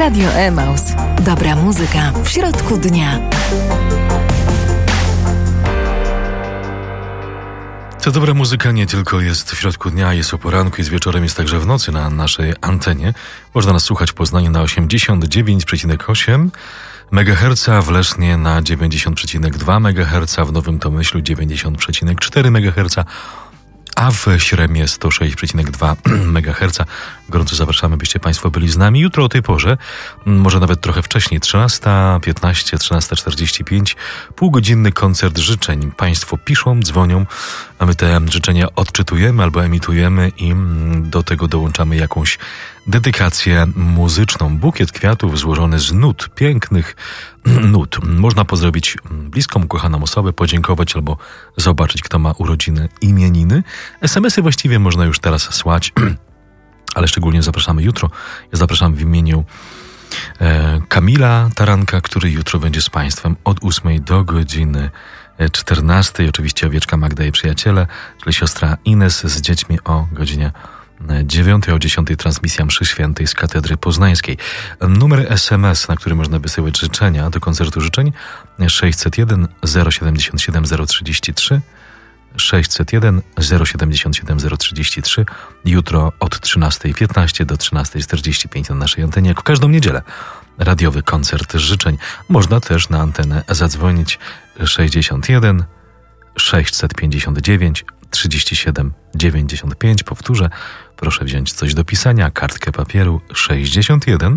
Radio Emaus. Dobra muzyka w środku dnia. Ta dobra muzyka nie tylko jest w środku dnia, jest o poranku, jest wieczorem, jest także w nocy na naszej antenie. Można nas słuchać w Poznaniu na 89,8 MHz, w Lesznie na 90,2 MHz, w Nowym Tomyślu 90,4 MHz, a w Śremie 106,2 MHz. Gorąco zapraszamy, byście Państwo byli z nami. Jutro o tej porze, może nawet trochę wcześniej, 13:15, 13:45, półgodzinny koncert życzeń. Państwo piszą, dzwonią, a my te życzenia odczytujemy albo emitujemy i do tego dołączamy jakąś dedykację muzyczną. Bukiet kwiatów złożony z nut, pięknych nut. Można pozdrowić bliską, ukochaną osobę, podziękować albo zobaczyć, kto ma urodziny, imieniny. SMS-y właściwie można już teraz słać, ale szczególnie zapraszamy jutro. Ja zapraszam w imieniu Kamila Taranka, który jutro będzie z Państwem od 8 do godziny 14. Oczywiście owieczka Magda i przyjaciele, czyli siostra Ines z dziećmi o godzinie 9, o 10 transmisja mszy świętej z Katedry Poznańskiej. Numer SMS, na który można wysyłać życzenia do koncertu życzeń 601 077 033 601 077 033. Jutro od 13:15 do 13:45 na naszej antenie, jak w każdą niedzielę. Radiowy koncert życzeń. Można też na antenę zadzwonić 61 659 37 95. Powtórzę, proszę wziąć coś do pisania, kartkę papieru 61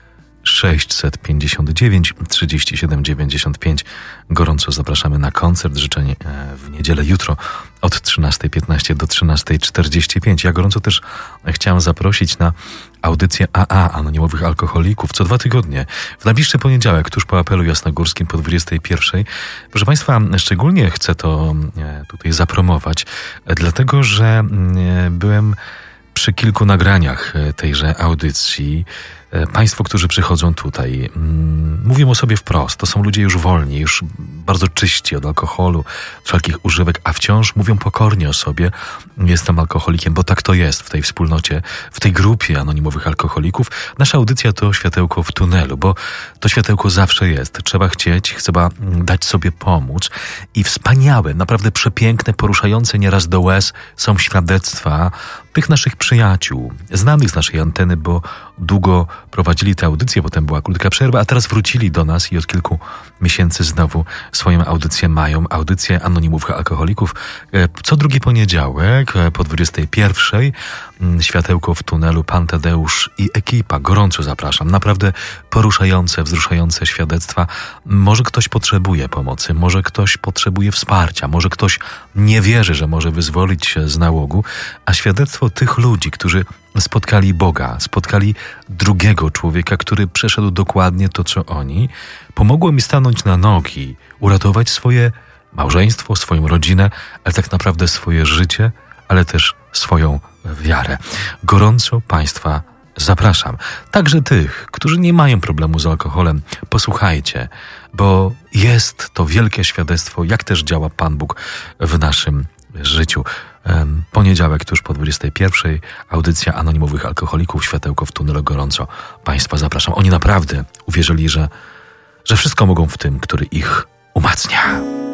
659 37 95. Gorąco zapraszamy na koncert życzeń w niedzielę jutro od 13:15 do 13:45. Ja gorąco też chciałem zaprosić na audycję AA, Anonimowych Alkoholików, co 2 tygodnie, w najbliższy poniedziałek, tuż po apelu jasnogórskim po 21:00. Proszę Państwa, szczególnie chcę to tutaj zapromować, dlatego że byłem przy kilku nagraniach tejże audycji. Państwo, którzy przychodzą tutaj, mówią o sobie wprost. To są ludzie już wolni, już bardzo czyści od alkoholu, wszelkich używek, a wciąż mówią pokornie o sobie. Jestem alkoholikiem, bo tak to jest w tej wspólnocie, w tej grupie anonimowych alkoholików. Nasza audycja to światełko w tunelu, bo to światełko zawsze jest. Trzeba chcieć, trzeba dać sobie pomóc. I wspaniałe, naprawdę przepiękne, poruszające nieraz do łez są świadectwa tych naszych przyjaciół, znanych z naszej anteny, bo długo prowadzili tę audycję, potem była krótka przerwa, a teraz wrócili do nas i od kilku miesięcy znowu swoją audycję mają. Audycję Anonimowych Alkoholików co drugi poniedziałek po 21:00. Światełko w tunelu, Pan Tadeusz i ekipa. Gorąco zapraszam. Naprawdę poruszające, wzruszające świadectwa. Może ktoś potrzebuje pomocy, może ktoś potrzebuje wsparcia, może ktoś nie wierzy, że może wyzwolić się z nałogu, a świadectwo tych ludzi, którzy spotkali Boga, spotkali drugiego człowieka, który przeszedł dokładnie to, co oni, pomogło mi stanąć na nogi, uratować swoje małżeństwo, swoją rodzinę, ale tak naprawdę swoje życie, ale też swoją wiarę. Gorąco Państwa zapraszam. Także tych, którzy nie mają problemu z alkoholem, posłuchajcie, bo jest to wielkie świadectwo, jak też działa Pan Bóg w naszym życiu. Poniedziałek tuż po 21:00, audycja Anonimowych Alkoholików, światełko w tunelu. Gorąco Państwa zapraszam. Oni naprawdę uwierzyli, że wszystko mogą w tym, który ich umacnia.